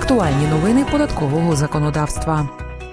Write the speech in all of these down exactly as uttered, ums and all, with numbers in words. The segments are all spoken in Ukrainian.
Актуальні новини податкового законодавства.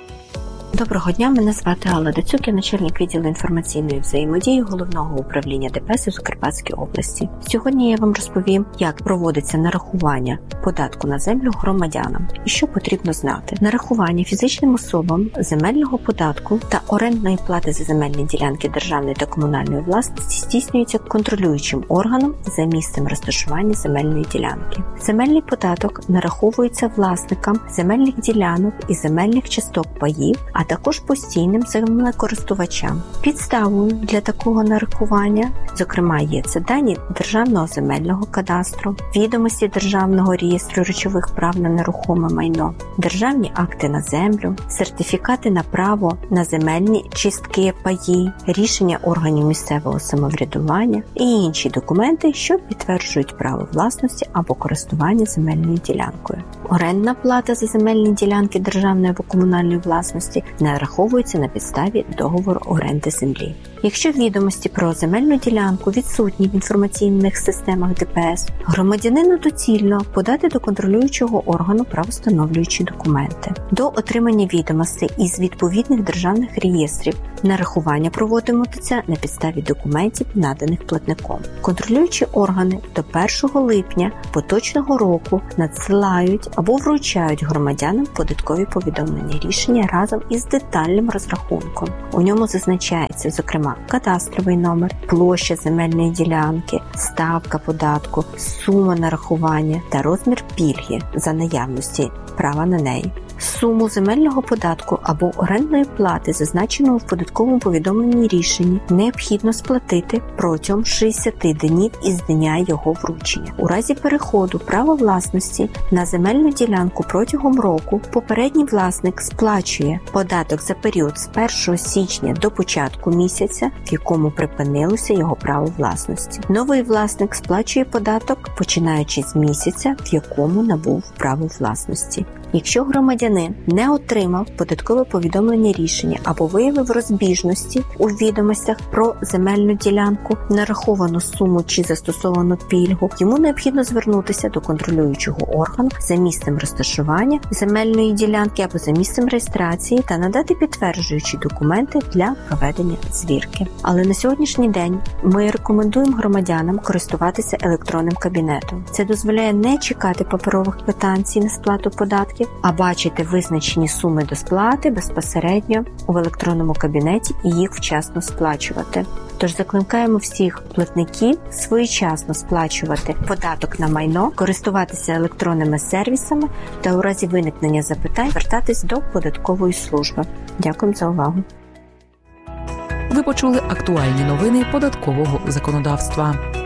Доброго дня, мене звати Алла Дацюк, я начальник відділу інформаційної взаємодії Головного управління ДПС у Закарпатській області. Сьогодні я вам розповім, як проводиться нарахування податку на землю громадянам і що потрібно знати. Нарахування фізичним особам земельного податку та орендної плати за земельні ділянки державної та комунальної власності здійснюється контролюючим органом за місцем розташування земельної ділянки. Земельний податок нараховується власникам земельних ділянок і земельних часток паїв, а також постійним землекористувачам. Підставою для такого нарахування, зокрема, є це дані Державного земельного кадастру, відомості Державного реєстру речових прав на нерухоме майно, державні акти на землю, сертифікати на право на земельні частки паї, рішення органів місцевого самоврядування і інші документи, що підтверджують право власності або користування земельною ділянкою. Орендна плата за земельні ділянки державної або комунальної власності нараховується на підставі договору оренди землі. Якщо відомості про земельну ділянку відсутні в інформаційних системах ДПС, громадянину доцільно подати до контролюючого органу правовстановлюючі документи. До отримання відомостей із відповідних державних реєстрів нарахування проводитиметься на підставі документів, наданих платником. Контролюючі органи до першого липня поточного року надсилають або вручають громадянам податкові повідомлення рішення разом із детальним розрахунком. У ньому зазначається, зокрема, кадастровий номер, площа земельної ділянки, ставка податку, сума нарахування та розмір пільги за наявності права на неї. Суму земельного податку або орендної плати, зазначеного в податковому повідомленні рішенні, необхідно сплатити протягом шістдесят днів із дня його вручення. У разі переходу права власності на земельну ділянку протягом року попередній власник сплачує податок за період з першого січня до початку місяця, в якому припинилося його право власності. Новий власник сплачує податок, починаючи з місяця, в якому набув право власності. Якщо громадянин не отримав податкове повідомлення рішення або виявив розбіжності у відомостях про земельну ділянку, нараховану суму чи застосовану пільгу, йому необхідно звернутися до контролюючого органу за місцем розташування земельної ділянки або за місцем реєстрації та надати підтверджуючі документи для проведення звірки. Але на сьогоднішній день ми рекомендуємо громадянам користуватися електронним кабінетом. Це дозволяє не чекати паперових квитанцій на сплату податків, а бачити визначені суми до сплати безпосередньо в електронному кабінеті і їх вчасно сплачувати. Тож закликаємо всіх платників своєчасно сплачувати податок на майно, користуватися електронними сервісами та у разі виникнення запитань звертатись до податкової служби. Дякую за увагу. Ви почули актуальні новини податкового законодавства.